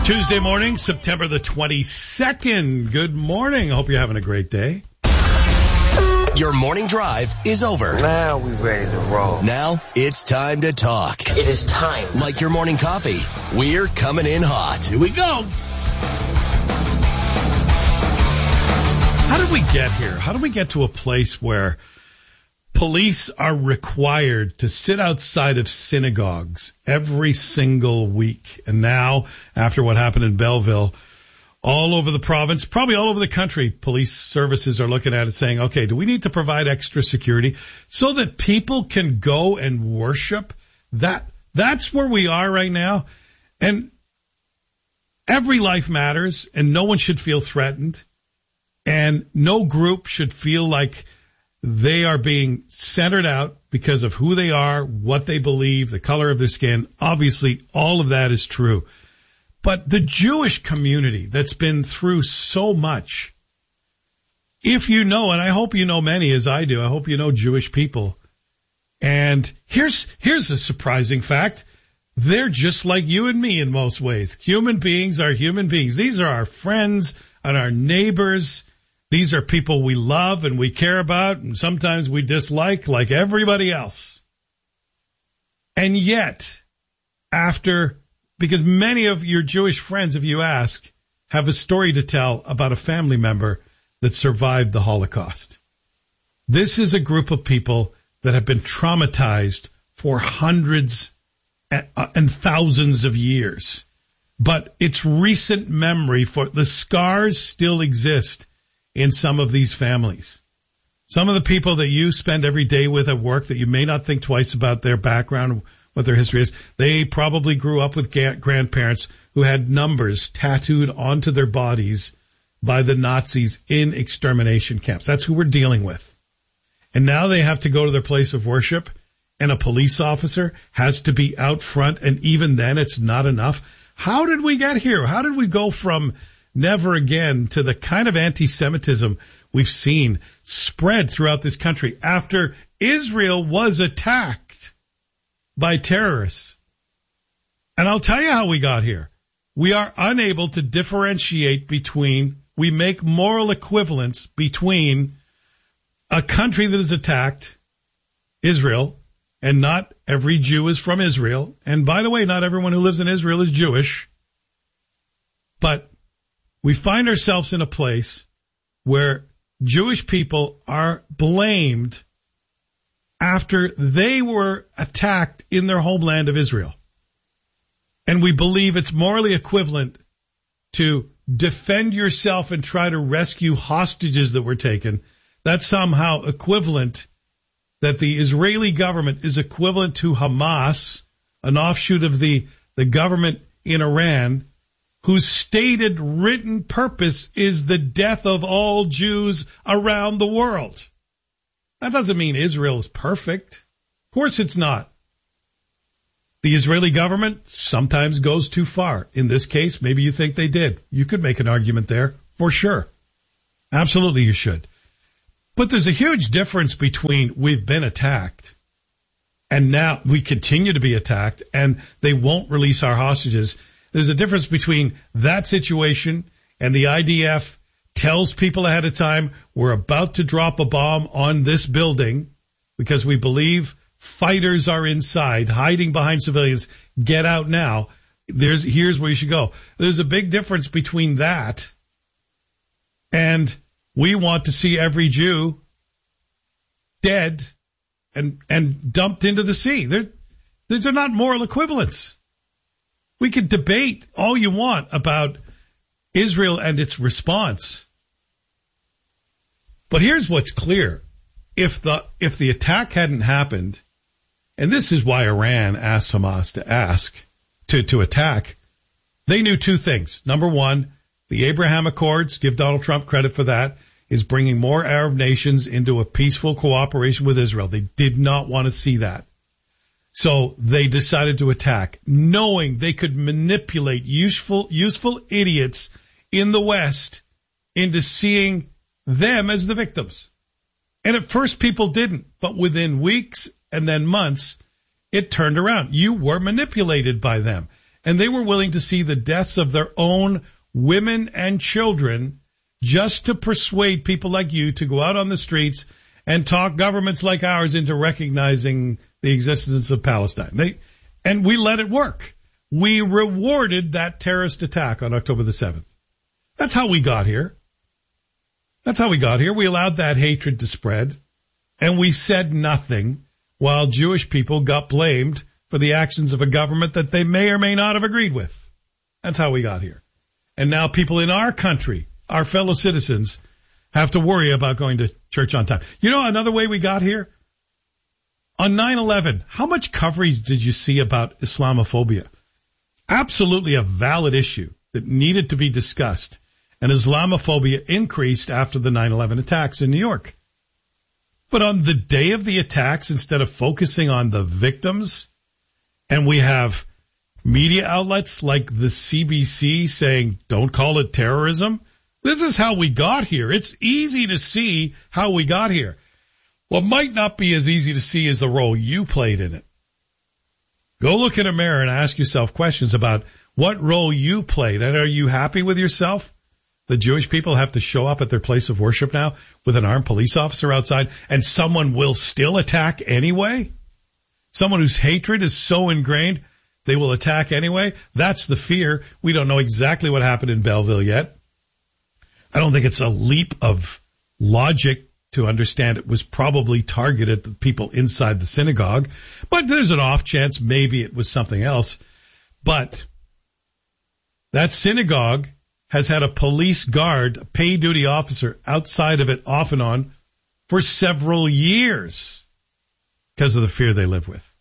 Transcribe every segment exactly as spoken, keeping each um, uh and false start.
Tuesday morning, September the twenty-second. Good morning. I hope you're having a great day. Your morning drive is over. Now we ready to roll. Now it's time to talk. It is time. Like your morning coffee, we're coming in hot. Here we go. How did we get here? How did we get to a place where police are required to sit outside of synagogues every single week? And now, after what happened in Belleville, all over the province, probably all over the country, police services are looking at it saying, okay, do we need to provide extra security so that people can go and worship? That That's where we are right now. And every life matters, and no one should feel threatened. And no group should feel like they are being centered out because of who they are, what they believe, the color of their skin. Obviously, all of that is true. But the Jewish community that's been through so much, if you know, and I hope you know many as I do, I hope you know Jewish people. And here's, here's a surprising fact. They're just like you and me in most ways. Human beings are human beings. These are our friends and our neighbors. These are people we love and we care about, and sometimes we dislike like everybody else. And yet, after, because many of your Jewish friends, if you ask, have a story to tell about a family member that survived the Holocaust. This is a group of people that have been traumatized for hundreds and thousands of years. But it's recent memory, for the scars still exist in some of these families. Some of the people that you spend every day with at work that you may not think twice about their background, what their history is, they probably grew up with grandparents who had numbers tattooed onto their bodies by the Nazis in extermination camps. That's who we're dealing with. And now they have to go to their place of worship, and a police officer has to be out front, and even then it's not enough. How did we get here? How did we go from never again to the kind of anti-Semitism we've seen spread throughout this country after Israel was attacked by terrorists? And I'll tell you how we got here. We are unable to differentiate between, we make moral equivalence between a country that is attacked, Israel, and not every Jew is from Israel. And by the way, not everyone who lives in Israel is Jewish. But we find ourselves in a place where Jewish people are blamed after they were attacked in their homeland of Israel. And we believe it's morally equivalent to defend yourself and try to rescue hostages that were taken. That's somehow equivalent, that the Israeli government is equivalent to Hamas, an offshoot of the, the government in Iran, whose stated written purpose is the death of all Jews around the world. That doesn't mean Israel is perfect. Of course it's not. The Israeli government sometimes goes too far. In this case, maybe you think they did. You could make an argument there, for sure. Absolutely you should. But there's a huge difference between we've been attacked and now we continue to be attacked and they won't release our hostages. There's a difference between that situation and the I D F tells people ahead of time, we're about to drop a bomb on this building because we believe fighters are inside, hiding behind civilians. Get out now. There's, here's where you should go. There's a big difference between that and we want to see every Jew dead and, and dumped into the sea. There, these are not moral equivalents. We could debate all you want about Israel and its response. But here's what's clear. If the, if the attack hadn't happened, and this is why Iran asked Hamas to ask, to, to attack, they knew two things. Number one, the Abraham Accords, give Donald Trump credit for that, is bringing more Arab nations into a peaceful cooperation with Israel. They did not want to see that. So they decided to attack, knowing they could manipulate useful, useful idiots in the West into seeing them as the victims. And at first people didn't, but within weeks and then months, it turned around. You were manipulated by them. and they were willing to see the deaths of their own women and children just to persuade people like you to go out on the streets and talk governments like ours into recognizing the existence of Palestine. They, and we let it work. We rewarded that terrorist attack on October the seventh. That's how we got here. That's how we got here. We allowed that hatred to spread, and we said nothing while Jewish people got blamed for the actions of a government that they may or may not have agreed with. That's how we got here. And now people in our country, our fellow citizens, have to worry about going to church on time. You know another way we got here? On nine eleven, how much coverage did you see about Islamophobia? Absolutely a valid issue that needed to be discussed. And Islamophobia increased after the nine eleven attacks in New York. But on the day of the attacks, instead of focusing on the victims, and we have media outlets like the C B C saying, don't call it terrorism. This is how we got here. It's easy to see how we got here. What might not be as easy to see is the role you played in it. Go look in a mirror and ask yourself questions about what role you played. And are you happy with yourself? The Jewish people have to show up at their place of worship now with an armed police officer outside, and someone will still attack anyway? Someone whose hatred is so ingrained, they will attack anyway? That's the fear. We don't know exactly what happened in Belleville yet. I don't think it's a leap of logic to understand it was probably targeted at people inside the synagogue, but there's an off chance maybe it was something else. But that synagogue has had a police guard, a pay duty officer outside of it off and on for several years because of the fear they live with.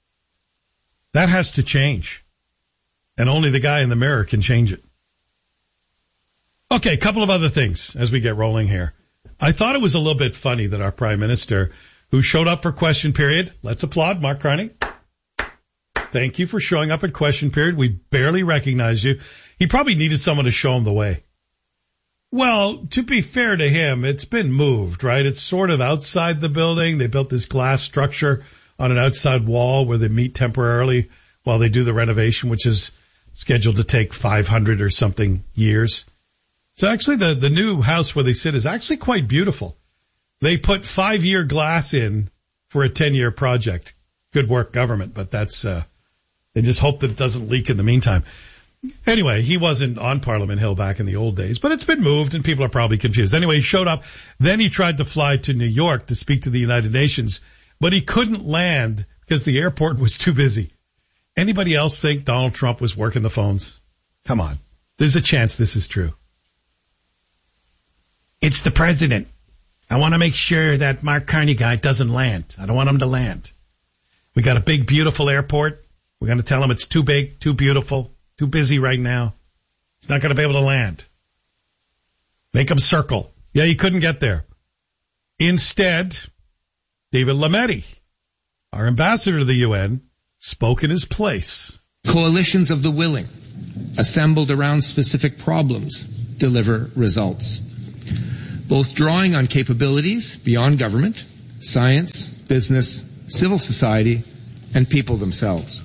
That has to change. And only the guy in the mirror can change it. Okay, a couple of other things as we get rolling here. I thought it was a little bit funny that our Prime Minister, who showed up for question period, let's applaud Mark Carney. Thank you for showing up at question period. We barely recognized you. He probably needed someone to show him the way. Well, to be fair to him, it's been moved, right? It's sort of outside the building. They built this glass structure on an outside wall where they meet temporarily while they do the renovation, which is scheduled to take five hundred or something years. So actually the, the new house where they sit is actually quite beautiful. They put five-year glass in for a ten-year project. Good work, government, but that's, uh, they just hope that it doesn't leak in the meantime. Anyway, he wasn't on Parliament Hill back in the old days, but it's been moved and people are probably confused. Anyway, he showed up. Then he tried to fly to New York to speak to the United Nations, but he couldn't land because the airport was too busy. Anybody else think Donald Trump was working the phones? Come on. There's a chance this is true. It's the president. I want to make sure that Mark Carney guy doesn't land. I don't want him to land. We got a big, beautiful airport. We're going to tell him it's too big, too beautiful, too busy right now. He's not going to be able to land. Make him circle. Yeah, he couldn't get there. Instead, David Lametti, our ambassador to the U N, spoke in his place. Coalitions of the willing, assembled around specific problems, deliver results. Both drawing on capabilities beyond government, science, business, civil society, and people themselves.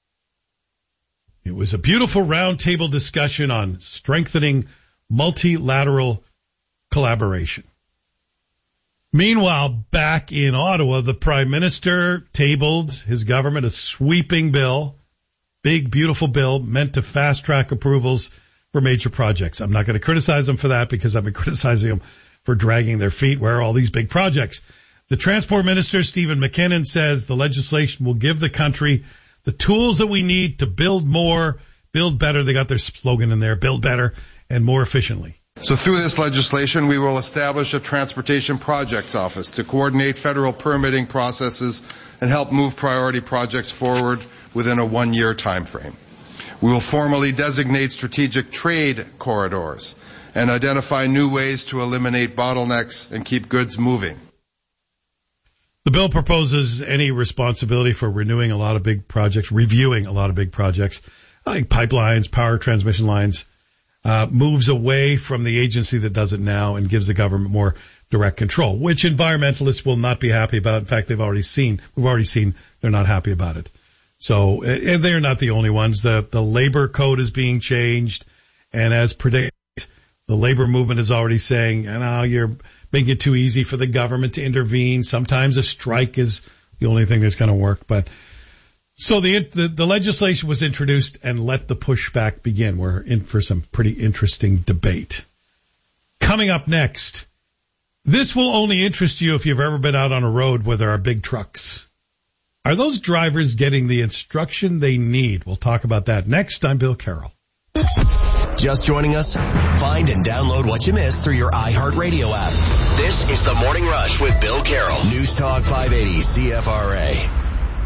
It was a beautiful roundtable discussion on strengthening multilateral collaboration. Meanwhile, back in Ottawa, the Prime Minister tabled his government a sweeping bill, big, beautiful bill meant to fast-track approvals for major projects. I'm not going to criticize them for that because I've been criticizing them for dragging their feet. Where are all these big projects? The Transport Minister, Stephen McKinnon, says the legislation will give the country the tools that we need to build more, build better. They got their slogan in there, build better and more efficiently. So through this legislation, we will establish a Transportation Projects Office to coordinate federal permitting processes and help move priority projects forward within a one-year time frame. We will formally designate strategic trade corridors and identify new ways to eliminate bottlenecks and keep goods moving. The bill proposes any responsibility for renewing a lot of big projects, reviewing a lot of big projects, like pipelines, power transmission lines, uh, moves away from the agency that does it now and gives the government more direct control, which environmentalists will not be happy about. In fact, they've already seen, we've already seen they're not happy about it. So, and they're not the only ones. The, the labor code is being changed. And as predicted, the labor movement is already saying, you know, you're making it too easy for the government to intervene. Sometimes a strike is the only thing that's going to work. But so the, the, the legislation was introduced and let the pushback begin. We're in for some pretty interesting debate. Coming up next, this will only interest you if you've ever been out on a road where there are big trucks. Are those drivers getting the instruction they need? We'll talk about that next. I'm Bill Carroll. Just joining us? Find and download what you missed through your iHeartRadio app. This is The Morning Rush with Bill Carroll. News Talk five eighty C F R A.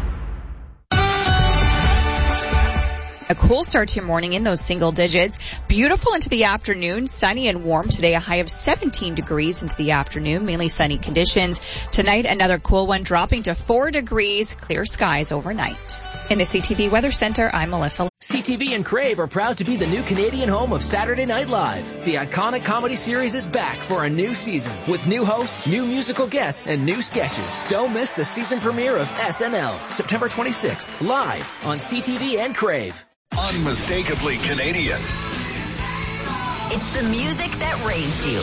A cool start to your morning in those single digits. Beautiful into the afternoon. Sunny and warm today. A high of seventeen degrees into the afternoon. Mainly sunny conditions. Tonight, another cool one dropping to four degrees. Clear skies overnight. In the C T V Weather Center, I'm Melissa. C T V and Crave are proud to be the new Canadian home of Saturday Night Live. The iconic comedy series is back for a new season with new hosts, new musical guests, and new sketches. Don't miss the season premiere of S N L, September twenty-sixth, live on C T V and Crave. Unmistakably Canadian. It's the music that raised you.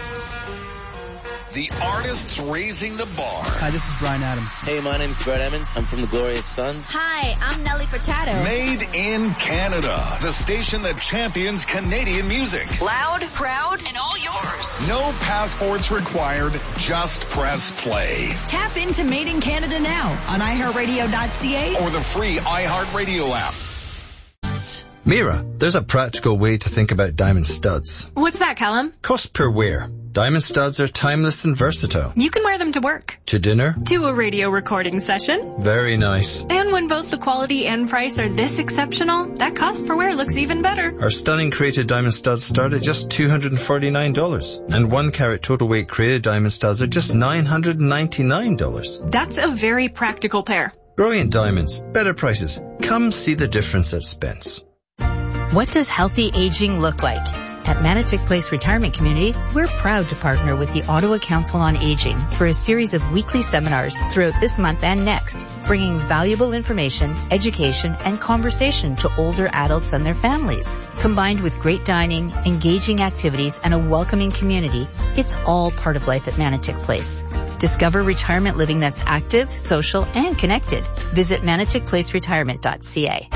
The artists raising the bar. Hi, this is Bryan Adams. Hey, my name's Brett Emmons. I'm from the Glorious Sons. Hi, I'm Nelly Furtado. Made in Canada. The station that champions Canadian music. Loud, proud, and all yours. No passports required. Just press play. Tap into Made in Canada now on i heart radio dot c a or the free iHeartRadio app. Mira, there's a practical way to think about diamond studs. What's that, Callum? Cost per wear. Diamond studs are timeless and versatile. You can wear them to work. To dinner. To a radio recording session. Very nice. And when both the quality and price are this exceptional, that cost per wear looks even better. Our stunning created diamond studs start at just two hundred forty-nine dollars. And one carat total weight created diamond studs are just nine hundred ninety-nine dollars. That's a very practical pair. Brilliant diamonds. Better prices. Come see the difference at Spence. What does healthy aging look like? At Manotick Place Retirement Community, we're proud to partner with the Ottawa Council on Aging for a series of weekly seminars throughout this month and next, bringing valuable information, education, and conversation to older adults and their families. Combined with great dining, engaging activities, and a welcoming community, it's all part of life at Manotick Place. Discover retirement living that's active, social, and connected. Visit manotick place retirement dot c a.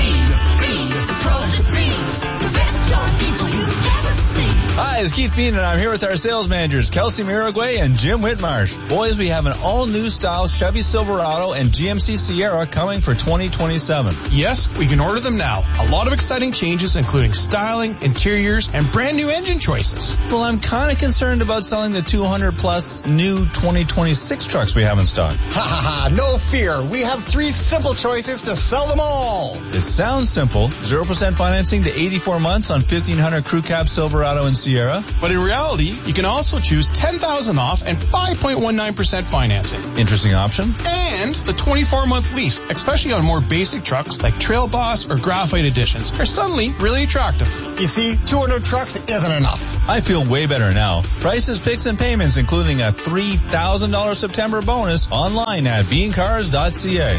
Hi, it's Keith Bean, and I'm here with our sales managers, Kelsey Miragway and Jim Whitmarsh. Boys, we have an all-new style Chevy Silverado and G M C Sierra coming for twenty twenty-seven. Yes, we can order them now. A lot of exciting changes, including styling, interiors, and brand new engine choices. Well, I'm kind of concerned about selling the two hundred plus new twenty twenty-six trucks we have in stock. Ha ha ha, no fear. We have three simple choices to sell them all. It sounds simple. zero percent financing to eighty-four months on fifteen hundred Crew Cab Silverado and Sierra. But in reality, you can also choose ten thousand dollars off and five point one nine percent financing. Interesting option. And the twenty-four month lease, especially on more basic trucks like Trail Boss or Graphite Editions, are suddenly really attractive. You see, two hundred trucks isn't enough. I feel way better now. Prices, picks, and payments, including a three thousand dollars September bonus, online at bean cars dot c a.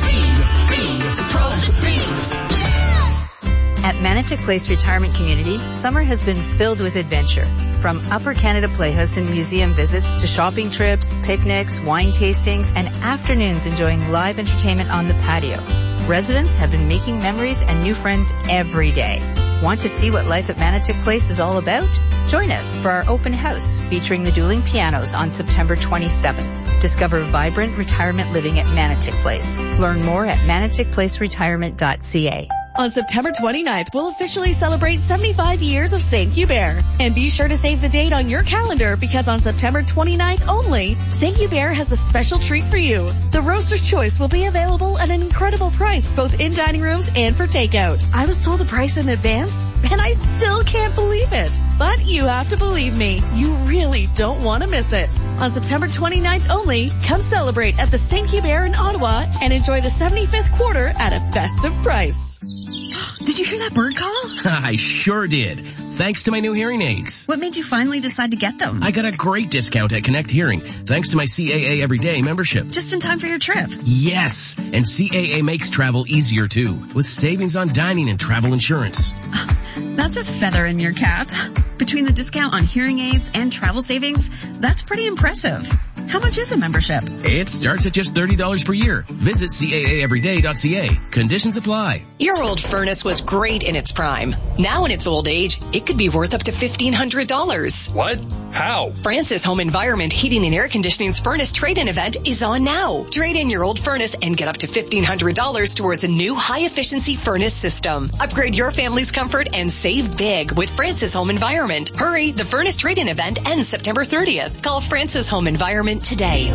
At Manotick Place Retirement Community, summer has been filled with adventure. From Upper Canada Playhouse and museum visits to shopping trips, picnics, wine tastings, and afternoons enjoying live entertainment on the patio. Residents have been making memories and new friends every day. Want to see what life at Manotick Place is all about? Join us for our open house featuring the dueling pianos on September twenty-seventh. Discover vibrant retirement living at Manotick Place. Learn more at manotick place retirement dot c a. On September twenty-ninth, we'll officially celebrate seventy-five years of Saint Hubert. And be sure to save the date on your calendar because on September twenty-ninth only, Saint Hubert has a special treat for you. The Roaster's Choice will be available at an incredible price, both in dining rooms and for takeout. I was told the price in advance, and I still can't believe it. But you have to believe me, you really don't want to miss it. On September twenty-ninth only, come celebrate at the Saint Hubert in Ottawa and enjoy the seventy-fifth quarter at a festive price. Did you hear that bird call? I sure did. Thanks to my new hearing aids. What made you finally decide to get them? I got a great discount at Connect Hearing, thanks to my C A A Everyday membership. Just in time for your trip. Yes, and C A A makes travel easier too, with savings on dining and travel insurance. That's a feather in your cap. Between the discount on hearing aids and travel savings, that's pretty impressive. How much is a membership? It starts at just thirty dollars per year. Visit C A A everyday dot C A. Conditions apply. Your old furnace was great in its prime. Now in its old age, it could be worth up to fifteen hundred dollars. What? How? Francis Home Environment Heating and Air Conditioning's furnace trade-in event is on now. Trade in your old furnace and get up to fifteen hundred dollars towards a new high-efficiency furnace system. Upgrade your family's comfort and save big with Francis Home Environment. Hurry, the furnace trade-in event ends September thirtieth. Call Francis Home Environment today.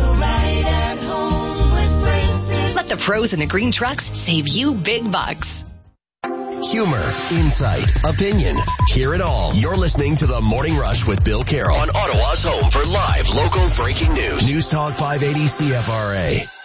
Let the pros in the green trucks save you big bucks. Humor, insight, opinion. Hear it all. You're listening to The Morning Rush with Bill Carroll on Ottawa's home for live local breaking news. News Talk five eighty C F R A.